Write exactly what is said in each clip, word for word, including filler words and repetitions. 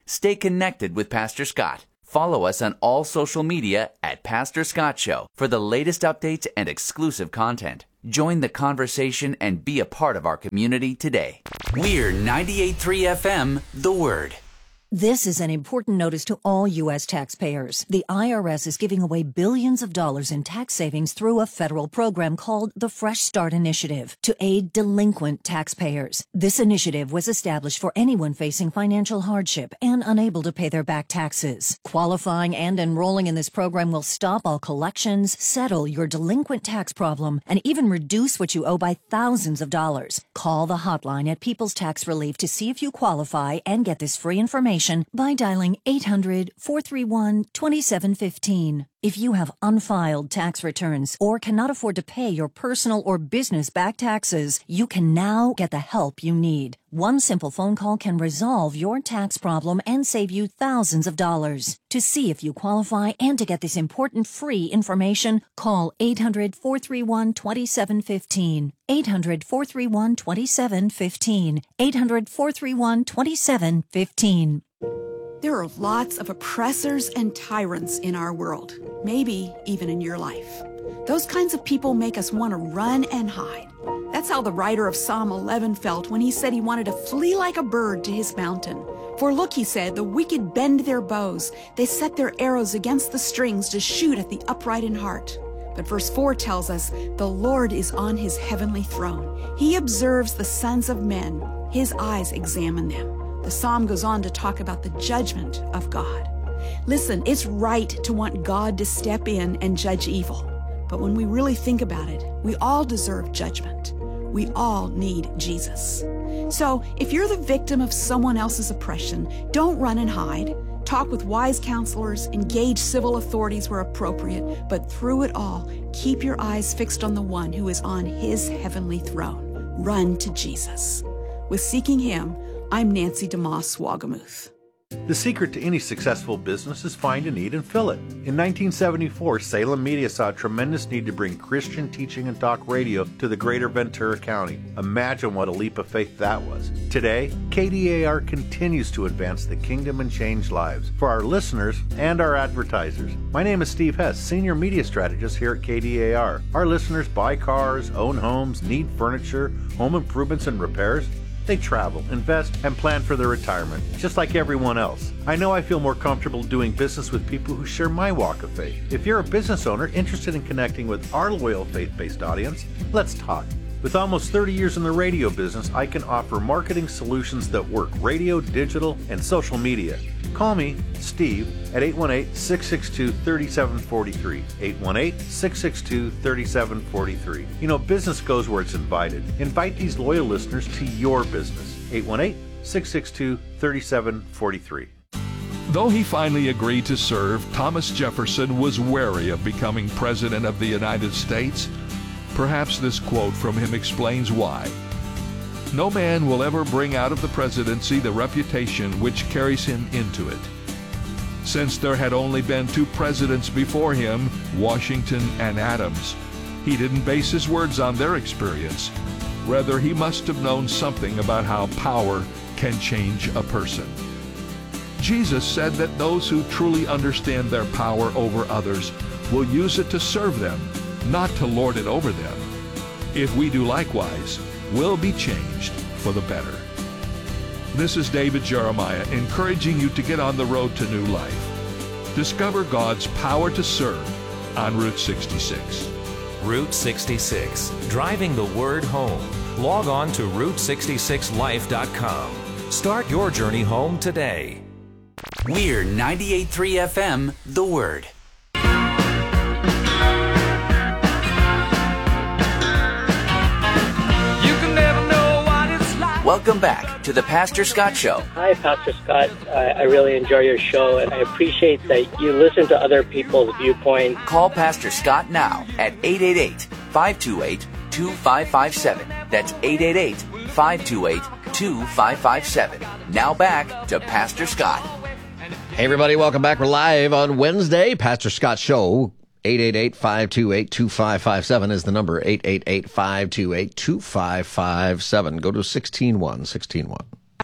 Stay connected with Pastor Scott. Follow us on all social media at Pastor Scott Show for the latest updates and exclusive content. Join the conversation and be a part of our community today. We're ninety-eight point three F M, The Word. This is an important notice to all U S taxpayers. The I R S is giving away billions of dollars in tax savings through a federal program called the Fresh Start Initiative to aid delinquent taxpayers. This initiative was established for anyone facing financial hardship and unable to pay their back taxes. Qualifying and enrolling in this program will stop all collections, settle your delinquent tax problem, and even reduce what you owe by thousands of dollars. Call the hotline at People's Tax Relief to see if you qualify and get this free information by dialing eight hundred, four three one, two seven one five. If you have unfiled tax returns or cannot afford to pay your personal or business back taxes, you can now get the help you need. One simple phone call can resolve your tax problem and save you thousands of dollars. To see if you qualify and to get this important free information, call eight hundred, four three one, two seven one five. eight hundred, four three one, two seven one five. eight hundred, four three one, two seven one five. There are lots of oppressors and tyrants in our world, maybe even in your life. Those kinds of people make us want to run and hide. That's how the writer of Psalm eleven felt when he said he wanted to flee like a bird to his mountain. For look, he said, the wicked bend their bows. They set their arrows against the strings to shoot at the upright in heart. But verse four tells us, the Lord is on his heavenly throne. He observes the sons of men. His eyes examine them. The psalm goes on to talk about the judgment of God. Listen, it's right to want God to step in and judge evil. But when we really think about it, we all deserve judgment. We all need Jesus. So if you're the victim of someone else's oppression, don't run and hide. Talk with wise counselors, engage civil authorities where appropriate, but through it all, keep your eyes fixed on the one who is on his heavenly throne. Run to Jesus. With Seeking Him, I'm Nancy DeMoss Wagamuth. The secret to any successful business is find a need and fill it. In nineteen seventy-four, Salem Media saw a tremendous need to bring Christian teaching and talk radio to the greater Ventura County. Imagine what a leap of faith that was. Today, K D A R continues to advance the kingdom and change lives for our listeners and our advertisers. My name is Steve Hess, Senior Media Strategist here at K D A R. Our listeners buy cars, own homes, need furniture, home improvements and repairs. They travel, invest, and plan for their retirement, just like everyone else. I know I feel more comfortable doing business with people who share my walk of faith. If you're a business owner interested in connecting with our loyal faith-based audience, let's talk. With almost thirty years in the radio business, I can offer marketing solutions that work radio, digital, and social media. Call me, Steve, at eight one eight, six six two, three seven four three. eight one eight, six six two, three seven four three. You know, business goes where it's invited. Invite these loyal listeners to your business. eight one eight, six six two, three seven four three. Though he finally agreed to serve, Thomas Jefferson was wary of becoming President of the United States. Perhaps this quote from him explains why. No man will ever bring out of the presidency the reputation which carries him into it. Since there had only been two presidents before him, Washington and Adams, he didn't base his words on their experience. Rather, he must have known something about how power can change a person. Jesus said that those who truly understand their power over others will use it to serve them, not to lord it over them. If we do likewise, we'll be changed for the better. This is David Jeremiah encouraging you to get on the road to new life. Discover God's power to serve on Route sixty-six. Route sixty-six, driving the word home. Log on to route sixty-six life dot com. Start your journey home today. We're ninety-eight point three F M, The Word. Welcome back to the Pastor Scott Show. Hi, Pastor Scott. I, I really enjoy your show, and I appreciate that you listen to other people's viewpoints. Call Pastor Scott now at eight eight eight, five two eight, two five five seven. That's eight eight eight, five two eight, two five five seven. Now back to Pastor Scott. Hey, everybody. Welcome back. We're live on Wednesday. Pastor Scott Show. eight eight eight, five two eight, two five five seven is the number. eight eight eight, five two eight, two five five seven. Go to sixteen one, sixteen one.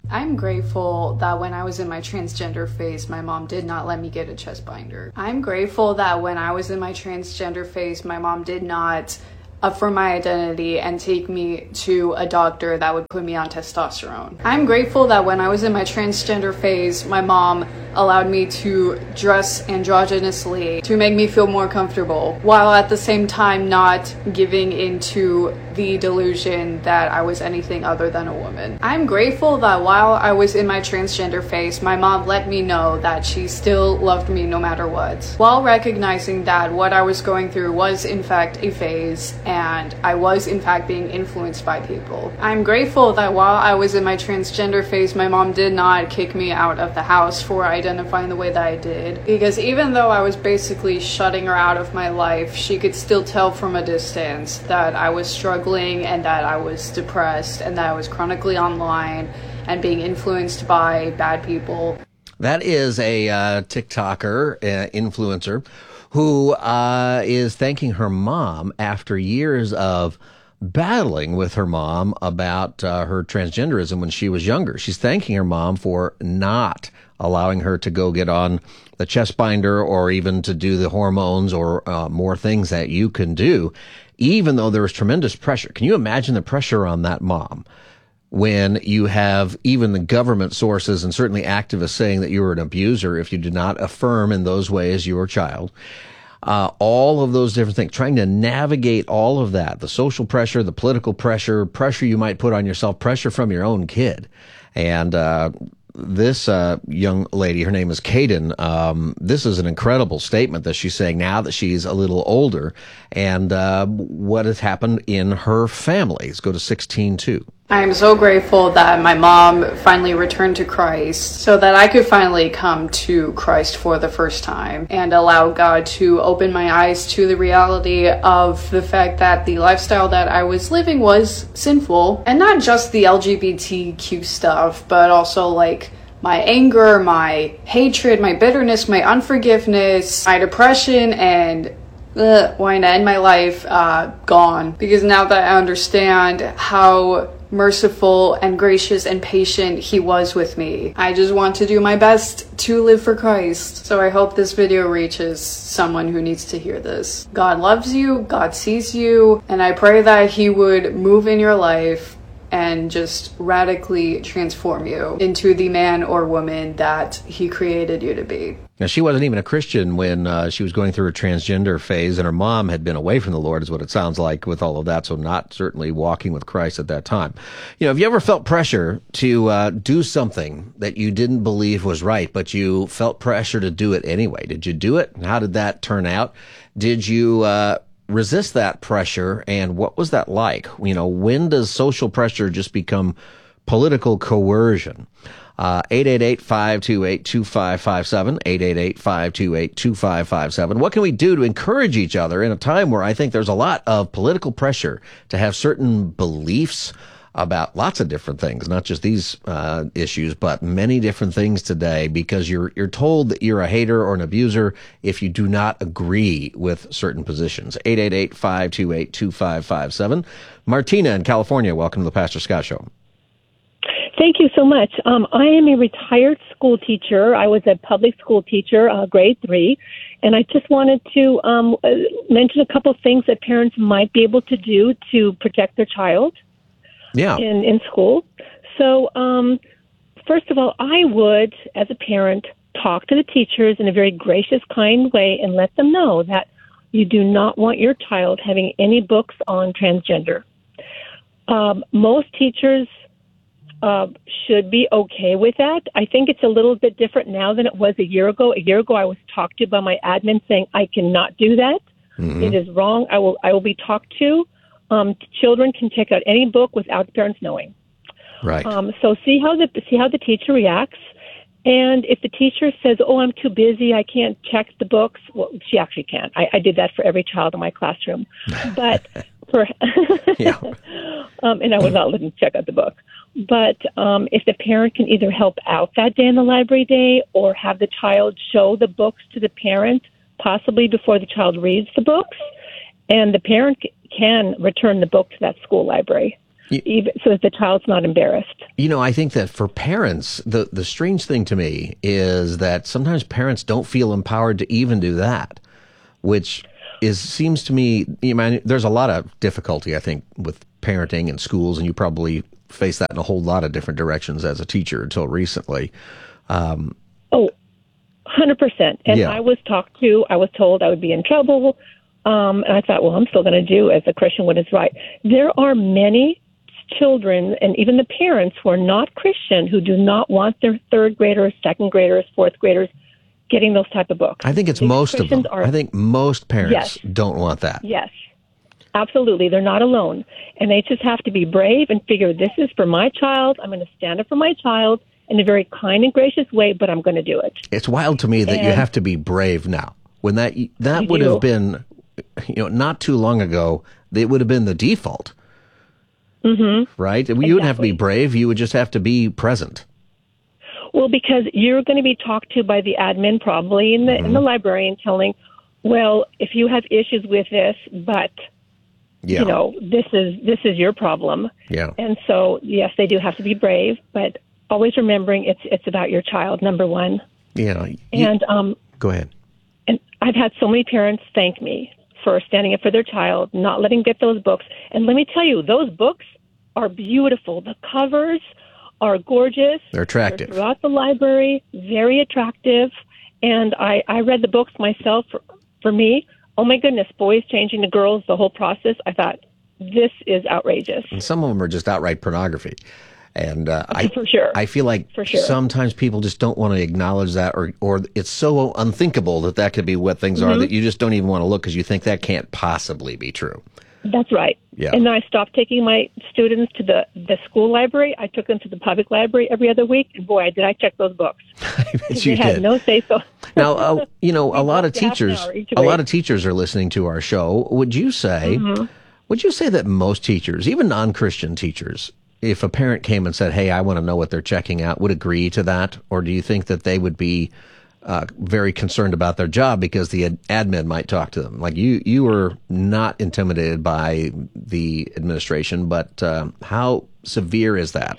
I'm grateful that when I was in my transgender phase, my mom did not let me get a chest binder. I'm grateful that when I was in my transgender phase, my mom did not affirm my identity and take me to a doctor that would put me on testosterone. I'm grateful that when I was in my transgender phase, my mom allowed me to dress androgynously to make me feel more comfortable, while at the same time not giving into the delusion that I was anything other than a woman. I'm grateful that while I was in my transgender phase, my mom let me know that she still loved me no matter what, while recognizing that what I was going through was in fact a phase and I was in fact being influenced by people. I'm grateful that while I was in my transgender phase, my mom did not kick me out of the house for identifying the way that I did, because even though I was basically shutting her out of my life, she could still tell from a distance that I was struggling and that I was depressed and that I was chronically online and being influenced by bad people. That is a uh, TikToker, uh, influencer, who uh, is thanking her mom after years of battling with her mom about uh, her transgenderism when she was younger. She's thanking her mom for not allowing her to go get on the chest binder or even to do the hormones or uh, more things that you can do, even though there was tremendous pressure. Can you imagine the pressure on that mom when you have even the government sources and certainly activists saying that you were an abuser if you did not affirm in those ways your child? Uh, all of those different things, trying to navigate all of that, the social pressure, the political pressure, pressure you might put on yourself, pressure from your own kid. And uh, this uh, young lady, her name is Kaden, um, this is an incredible statement that she's saying now that she's a little older, and uh, what has happened in her family. Let's go to sixteen two. I am so grateful that my mom finally returned to Christ so that I could finally come to Christ for the first time and allow God to open my eyes to the reality of the fact that the lifestyle that I was living was sinful, and not just the L G B T Q stuff, but also like my anger, my hatred, my bitterness, my unforgiveness, my depression, and ugh, wanting to end my life, uh, gone. Because now that I understand how merciful and gracious and patient he was with me, I just want to do my best to live for Christ. So I hope this video reaches someone who needs to hear this. God loves you, God sees you, and I pray that he would move in your life and just radically transform you into the man or woman that he created you to be. Now, she wasn't even a Christian when uh, she was going through her transgender phase, and her mom had been away from the Lord, is what it sounds like with all of that, so not certainly walking with Christ at that time. You know, have you ever felt pressure to uh, do something that you didn't believe was right, but you felt pressure to do it anyway? Did you do it? How did that turn out? Did you uh, resist that pressure, and what was that like? You know, when does social pressure just become political coercion? Uh, eight eight eight, five two eight, two five five seven, eight eight eight, five two eight, two five five seven. What can we do to encourage each other in a time where I think there's a lot of political pressure to have certain beliefs about lots of different things, not just these uh, issues, but many different things today, because you're you're told that you're a hater or an abuser if you do not agree with certain positions. eight eight eight, five two eight, two five five seven. Martina in California, welcome to the Pastor Scott Show. Thank you so much. Um, I am a retired school teacher. I was a public school teacher, uh, grade three, and I just wanted to um, mention a couple of things that parents might be able to do to protect their child yeah. in, in school. So, um, first of all, I would, as a parent, talk to the teachers in a very gracious, kind way and let them know that you do not want your child having any books on transgender. Um, most teachers Uh, should be okay with that. I think it's a little bit different now than it was a year ago. A year ago, I was talked to by my admin saying I cannot do that. Mm-hmm. It is wrong. I will I will be talked to. Um, children can check out any book without parents knowing. Right. Um, so see how the see how the teacher reacts. And if the teacher says, "Oh, I'm too busy, I can't check the books," well, she actually can. I, I did that for every child in my classroom. But for yeah. um, and I would not let them check out the book. But um, if the parent can either help out that day in the library day or have the child show the books to the parent, possibly before the child reads the books, and the parent can return the book to that school library. you, even so that the child's not embarrassed. You know, I think that for parents, the, the strange thing to me is that sometimes parents don't feel empowered to even do that, which is seems to me, you know, there's a lot of difficulty, I think, with parenting in schools, and you probably face that in a whole lot of different directions as a teacher until recently. Um, oh, one hundred percent. And yeah. I was talked to, I was told I would be in trouble. Um, and I thought, well, I'm still going to do as a Christian what is right. There are many children and even the parents who are not Christian who do not want their third graders, second graders, fourth graders getting those type of books. I think it's These most of them. Are, I think most parents yes, don't want that. Yes, absolutely. They're not alone. And they just have to be brave and figure, this is for my child. I'm going to stand up for my child in a very kind and gracious way, but I'm going to do it. It's wild to me that and you have to be brave now. When that that I would do. have been, you know, not too long ago, it would have been the default. Mm-hmm. Right? You exactly. wouldn't have to be brave. You would just have to be present. Well, because you're going to be talked to by the admin probably in the, mm-hmm. in the librarian telling, well, if you have issues with this, but, yeah. you know, this is this is your problem. Yeah. And so, yes, they do have to be brave, but always remembering it's it's about your child, number one. Yeah. You, and um, go ahead. And I've had so many parents thank me for standing up for their child, not letting them get those books. And let me tell you, those books are beautiful. The covers are gorgeous. They're attractive. They're throughout the library, very attractive. And I, I read the books myself. For, for me, oh my goodness, boys changing to girls, the whole process. I thought, this is outrageous. And some of them are just outright pornography. And uh, I, for sure. I feel like for sure. sometimes people just don't want to acknowledge that, or, or it's so unthinkable that that could be what things mm-hmm. are that you just don't even want to look because you think that can't possibly be true. That's right. Yeah. And I stopped taking my students to the, the school library. I took them to the public library every other week, and boy, did I check those books. I bet you they had did. no say so. Now, uh, you know, a lot of teachers, a way. lot of teachers are listening to our show. Would you say, mm-hmm. would you say that most teachers, even non-Christian teachers, if a parent came and said, "Hey, I want to know what they're checking out," would agree to that, or do you think that they would be Uh, very concerned about their job because the ad- admin might talk to them? Like you, you were not intimidated by the administration, but uh, how severe is that?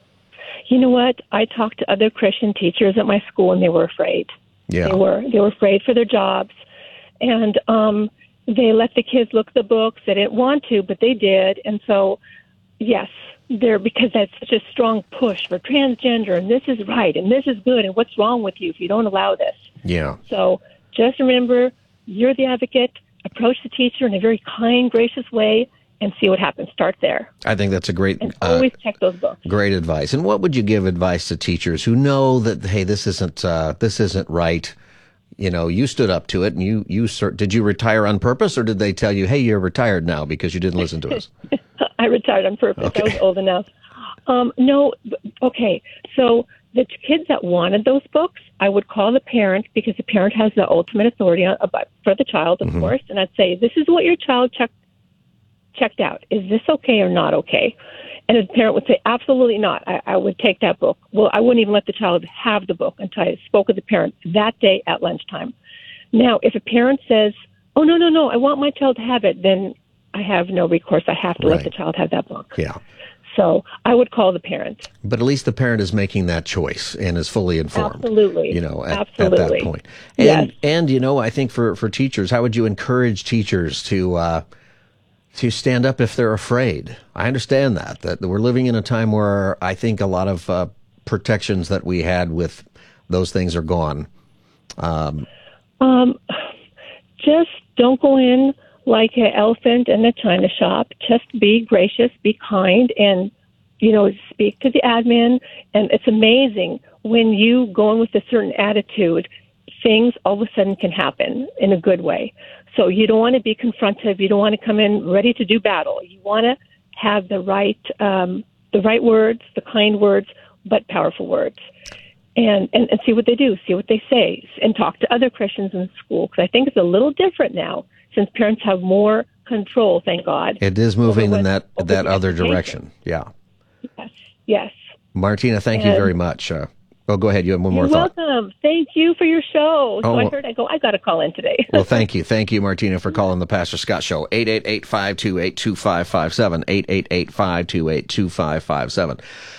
You know what? I talked to other Christian teachers at my school, and they were afraid. Yeah, they were. They were afraid for their jobs, and um, they let the kids look at the books. They didn't want to, but they did, and so yes. There, because that's such a strong push for transgender, and this is right, and this is good, and what's wrong with you if you don't allow this? Yeah. So just remember, you're the advocate. Approach the teacher in a very kind, gracious way, and see what happens. Start there. I think that's a great, and always uh, check those books. Great advice. And what would you give advice to teachers who know that, hey, this isn't uh, this isn't right? You know, you stood up to it, and you you did you retire on purpose, or did they tell you, hey, you're retired now because you didn't listen to us? I retired on purpose. Okay. I was old enough. Um, no, okay. So the kids that wanted those books, I would call the parent because the parent has the ultimate authority on, about, for the child, of mm-hmm. course. And I'd say, this is what your child checked checked out. Is this okay or not okay? And the parent would say, absolutely not. I, I would take that book. Well, I wouldn't even let the child have the book until I spoke with the parent that day at lunchtime. Now, if a parent says, oh, no, no, no, I want my child to have it, then I have no recourse. I have to right. let the child have that book. Yeah. So I would call the parent. But at least the parent is making that choice and is fully informed. Absolutely. You know, at, Absolutely. at that point. And, yes. and, you know, I think for, for teachers, how would you encourage teachers to uh, to stand up if they're afraid? I understand that, that we're living in a time where I think a lot of uh, protections that we had with those things are gone. Um, um, just don't go in like an elephant in a china shop. Just be gracious, be kind, and, you know, speak to the admin. And it's amazing when you go in with a certain attitude, things all of a sudden can happen in a good way. So you don't want to be confrontive. You don't want to come in ready to do battle. You want to have the right, um, the right words, the kind words, but powerful words. And, and, and see what they do, see what they say, and talk to other Christians in school. Because I think it's a little different now, since parents have more control, thank God. It is moving in that that other direction. Yeah. Yes. Yes. Martina, thank and, you very much. Uh, Oh, go ahead. You have one more You're thought. welcome. Thank you for your show. So Oh, I heard I go, I got to call in today. Well, thank you. Thank you, Martina, for calling the Pastor Scott Show. eight eight eight, five two eight, two five five seven. eight eight eight, five two eight, two five five seven.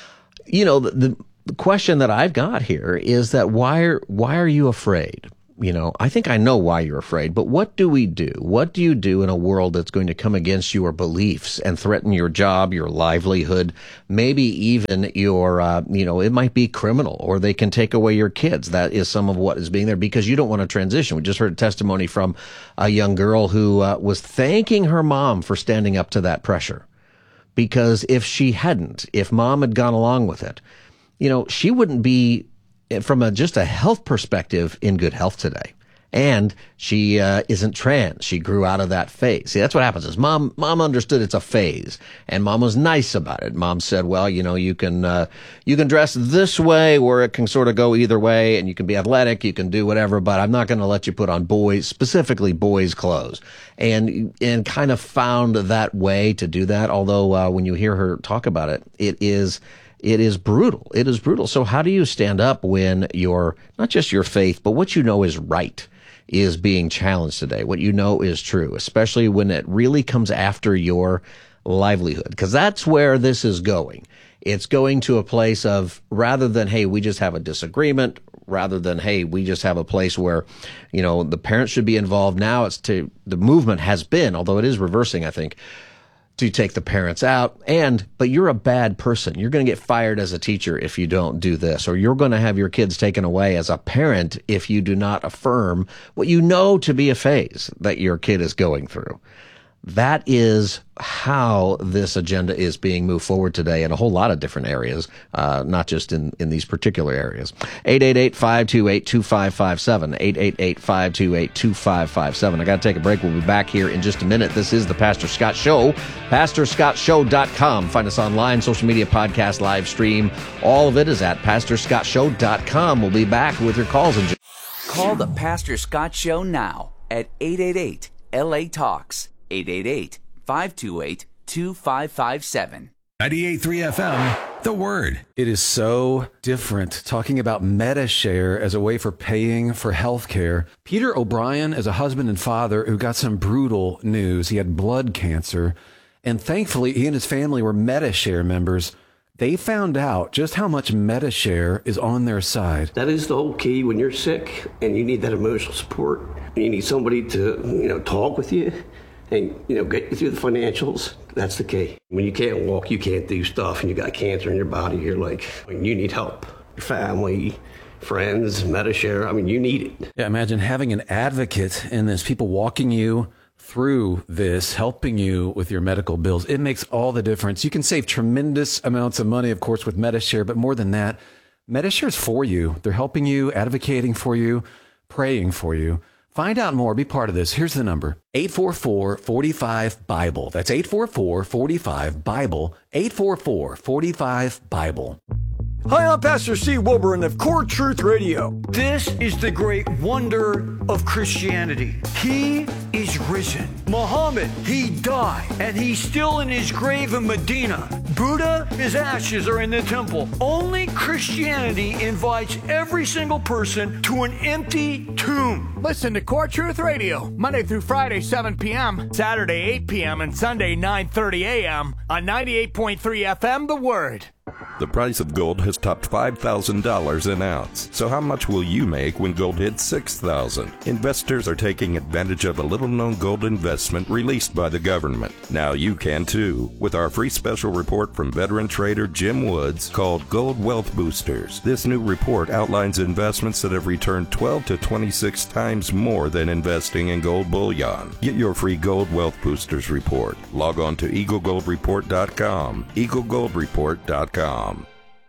You know, the, the, the question that I've got here is that why are, why are you afraid? You know, I think I know why you're afraid, but what do we do? What do you do in a world that's going to come against your beliefs and threaten your job, your livelihood, maybe even your, uh, you know, it might be criminal, or they can take away your kids. That is some of what is being there because you don't want to transition. We just heard a testimony from a young girl who uh, was thanking her mom for standing up to that pressure. Because if she hadn't, if mom had gone along with it, you know, she wouldn't be, from a, just a health perspective, in good health today. And she uh, isn't trans. She grew out of that phase. See, that's what happens is mom, mom understood it's a phase, and mom was nice about it. Mom said, well, you know, you can, uh, you can dress this way, or it can sort of go either way, and you can be athletic, you can do whatever, but I'm not going to let you put on boys, specifically boys' clothes. And, and kind of found that way to do that. Although, uh, when you hear her talk about it, it is, It is brutal. It is brutal. So how do you stand up when your, not just your faith, but what you know is right is being challenged today? What you know is true, especially when it really comes after your livelihood, because that's where this is going. It's going to a place of, rather than, hey, we just have a disagreement, rather than, hey, we just have a place where, you know, the parents should be involved. Now it's to, the movement has been, although it is reversing, I think, to take the parents out. And, but you're a bad person. You're going to get fired as a teacher if you don't do this, or you're going to have your kids taken away as a parent if you do not affirm what you know to be a phase that your kid is going through. That is how this agenda is being moved forward today in a whole lot of different areas, uh, not just in, in these particular areas. eight eight eight, five two eight, two five five seven, eight eight eight, five two eight, two five five seven. I got to take a break. We'll be back here in just a minute. This is the Pastor Scott Show, pastor scott show dot com. Find us online, social media, podcast, live stream. All of it is at pastor scott show dot com. We'll be back with your calls. In just- Call the Pastor Scott Show now at eight eight eight, L A Talks. eight eight eight, five two eight, two five five seven. ninety-eight point three F M, The Word. It is so different talking about MediShare as a way for paying for health care. Peter O'Brien is a husband and father who got some brutal news. He had blood cancer, and thankfully he and his family were MediShare members. They found out just how much MediShare is on their side. That is the whole key when you're sick and you need that emotional support. You need somebody to, you know, talk with you and, you know, get you through the financials. That's the key. When you can't walk, you can't do stuff, and you got cancer in your body, you're like, you need help. Your family, friends, MediShare, I mean, you need it. Yeah, imagine having an advocate in this, people walking you through this, helping you with your medical bills. It makes all the difference. You can save tremendous amounts of money, of course, with MediShare, but more than that, MediShare is for you. They're helping you, advocating for you, praying for you. Find out more. Be part of this. Here's the number. eight four four, four five, BIBLE. That's eight four four, four five, BIBLE. eight four four, four five, BIBLE. Hi, I'm Pastor Steve Wilburn of Core Truth Radio. This is the great wonder of Christianity. He is risen. Muhammad, he died, and he's still in his grave in Medina. Buddha, his ashes are in the temple. Only Christianity invites every single person to an empty tomb. Listen to Core Truth Radio, Monday through Friday, seven p.m., Saturday, eight p.m., and Sunday, nine thirty a.m. on ninety-eight point three F M, The Word. The price of gold has topped five thousand dollars an ounce. So how much will you make when gold hits six thousand dollars? Investors are taking advantage of a little-known gold investment released by the government. Now you can too, with our free special report from veteran trader Jim Woods called Gold Wealth Boosters. This new report outlines investments that have returned twelve to twenty-six times more than investing in gold bullion. Get your free Gold Wealth Boosters report. Log on to eagle gold report dot com, eagle gold report dot com.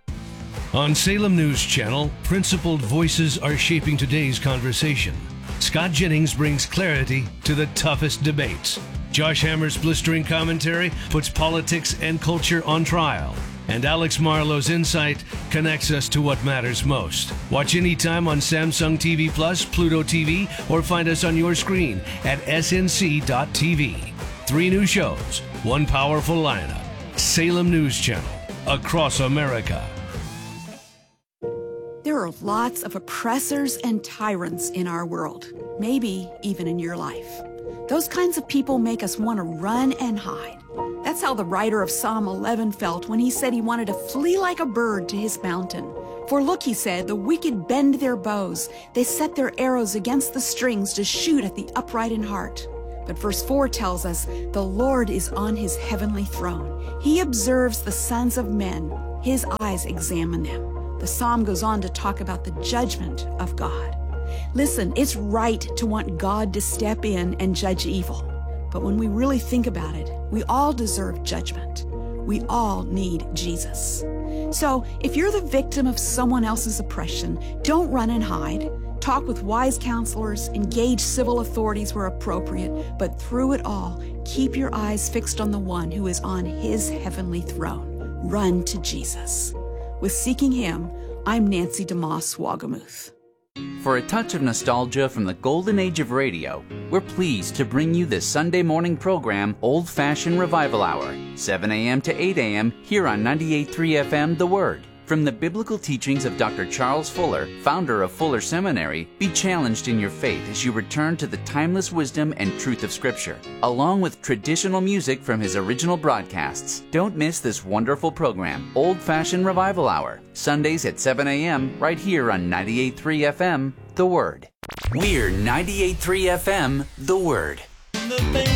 On Salem News Channel, principled voices are shaping today's conversation. Scott Jennings brings clarity to the toughest debates. Josh Hammer's blistering commentary puts politics and culture on trial. And Alex Marlowe's insight connects us to what matters most. Watch anytime on Samsung T V Plus, Pluto T V, or find us on your screen at S N C dot T V. Three new shows, one powerful lineup. Salem News Channel, across America. There There are lots of oppressors and tyrants in our world, maybe even in your life. Those kinds of people make us want to run and hide. That's how the writer of Psalm eleven felt when he said he wanted to flee like a bird to his mountain. For look, he said, the wicked bend their bows. They set their arrows against the strings to shoot at the upright in heart. But verse four tells us, the Lord is on his heavenly throne. He observes the sons of men. His eyes examine them. The psalm goes on to talk about the judgment of God. Listen, it's right to want God to step in and judge evil. But when we really think about it, we all deserve judgment. We all need Jesus. So if you're the victim of someone else's oppression, don't run and hide. Talk with wise counselors, engage civil authorities where appropriate, but through it all, keep your eyes fixed on the one who is on his heavenly throne. Run to Jesus. With Seeking Him, I'm Nancy DeMoss Wagamuth. For a touch of nostalgia from the golden age of radio, we're pleased to bring you this Sunday morning program, Old Fashioned Revival Hour, seven a.m. to eight a.m. here on ninety-eight point three F M The Word. From the biblical teachings of Doctor Charles Fuller, founder of Fuller Seminary, be challenged in your faith as you return to the timeless wisdom and truth of Scripture, along with traditional music from his original broadcasts. Don't miss this wonderful program, Old Fashioned Revival Hour, Sundays at seven a.m. right here on ninety-eight point three F M The Word. We're ninety-eight point three F M The Word.